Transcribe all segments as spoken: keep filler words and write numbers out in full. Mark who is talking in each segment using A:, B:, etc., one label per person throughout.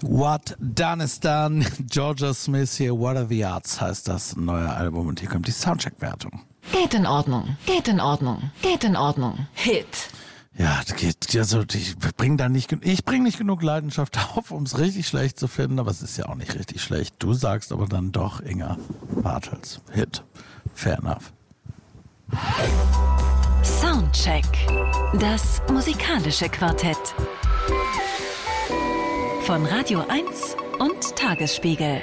A: What Done is Done. Georgia Smith hier, What Are the Odds heißt das neue Album und hier kommt die Soundcheck-Wertung.
B: Geht in Ordnung, geht in Ordnung, geht in Ordnung. Hit.
A: Ja, geht, also ich bringe da nicht, ich bringe nicht genug Leidenschaft auf, um es richtig schlecht zu finden, aber es ist ja auch nicht richtig schlecht. Du sagst aber dann doch, Inga Bartels, Hit. Fair enough.
B: Soundcheck. Das musikalische Quartett. Von Radio eins und Tagesspiegel.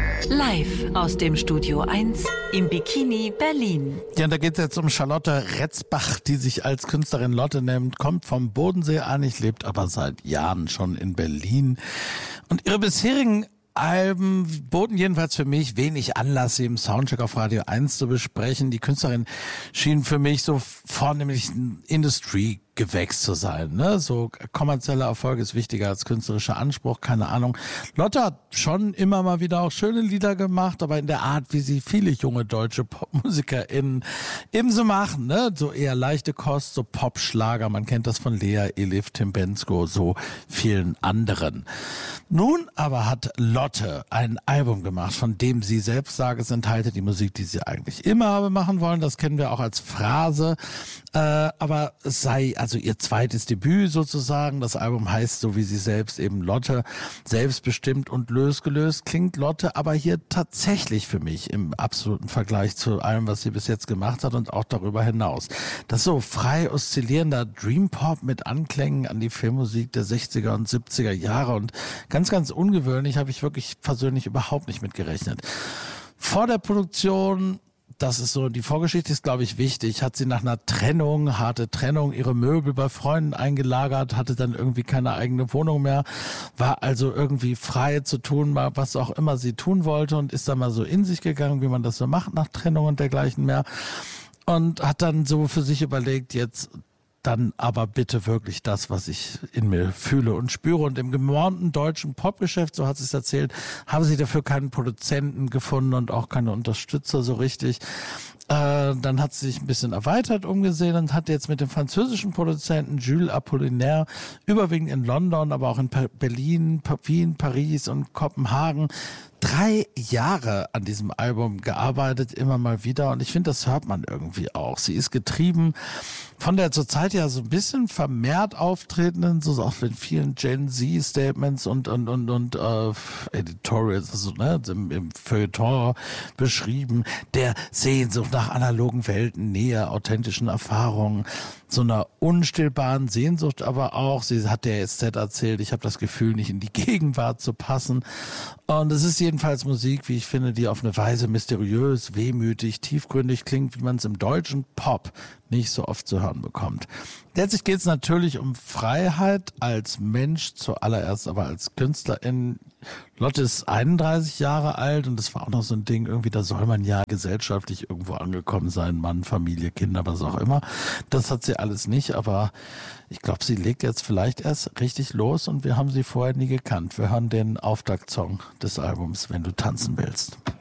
B: Live aus dem Studio eins im Bikini Berlin.
A: Ja, da geht es jetzt um Charlotte Retzbach, die sich als Künstlerin Lotte nennt, kommt vom Bodensee eigentlich, lebt aber seit Jahren schon in Berlin. Und ihre bisherigen Alben boten jedenfalls für mich wenig Anlass, sie im Soundcheck auf Radio eins zu besprechen. Die Künstlerin schien für mich so vornehmlich ein Industriegewächs zu sein. Ne? So kommerzieller Erfolg ist wichtiger als künstlerischer Anspruch, keine Ahnung. Lotte hat schon immer mal wieder auch schöne Lieder gemacht, aber in der Art, wie sie viele junge deutsche PopmusikerInnen ebenso machen. Ne? So eher leichte Kost, so Popschlager. Man kennt das von Lea, Elif, Tim Bendzko, so vielen anderen. Nun aber hat Lotte ein Album gemacht, von dem sie selbst sagt, es enthalte die Musik, die sie eigentlich immer habe machen wollen. Das kennen wir auch als Phrase. Äh, aber es sei also ihr zweites Debüt sozusagen. Das Album heißt, so wie sie selbst eben Lotte, selbstbestimmt und losgelöst klingt Lotte, aber hier tatsächlich für mich im absoluten Vergleich zu allem, was sie bis jetzt gemacht hat und auch darüber hinaus. Das so frei oszillierender Dream-Pop mit Anklängen an die Filmmusik der sechziger und siebziger Jahre und ganz, ganz ungewöhnlich, habe ich wirklich persönlich überhaupt nicht mit gerechnet. Vor der Produktion, das ist so, die Vorgeschichte ist, glaube ich, wichtig, hat sie nach einer Trennung, harte Trennung, ihre Möbel bei Freunden eingelagert, hatte dann irgendwie keine eigene Wohnung mehr, war also irgendwie frei zu tun, was auch immer sie tun wollte und ist dann mal so in sich gegangen, wie man das so macht nach Trennung und dergleichen mehr und hat dann so für sich überlegt, jetzt dann aber bitte wirklich das, was ich in mir fühle und spüre. Und im gemordenen deutschen Popgeschäft, so hat sie es erzählt, haben sie dafür keinen Produzenten gefunden und auch keine Unterstützer so richtig. Äh, dann hat sie sich ein bisschen erweitert umgesehen und hat jetzt mit dem französischen Produzenten Jules Apollinaire überwiegend in London, aber auch in Berlin, Wien, Paris und Kopenhagen drei Jahre an diesem Album gearbeitet, immer mal wieder. Und ich finde, das hört man irgendwie auch. Sie ist getrieben von der zurzeit ja so ein bisschen vermehrt auftretenden, so auch in vielen Gen-Z-Statements und und und und äh, Editorials, also ne, im, im Feuilleton beschrieben, der Sehnsucht nach analogen Welten, näher authentischen Erfahrungen, so einer unstillbaren Sehnsucht, aber auch, sie hat der S Z erzählt, ich habe das Gefühl, nicht in die Gegenwart zu passen. Und es ist jedenfalls Musik, wie ich finde, die auf eine Weise mysteriös, wehmütig, tiefgründig klingt, wie man es im deutschen Pop nicht so oft zu hören bekommt. Letztlich geht es natürlich um Freiheit als Mensch zuallererst, aber als Künstlerin. Lotte ist einunddreißig Jahre alt und das war auch noch so ein Ding, irgendwie, da soll man ja gesellschaftlich irgendwo angekommen sein, Mann, Familie, Kinder, was auch immer. Das hat sie alles nicht, aber ich glaube, sie legt jetzt vielleicht erst richtig los und wir haben sie vorher nie gekannt. Wir hören den Auftaktsong des Albums, Wenn du tanzen willst.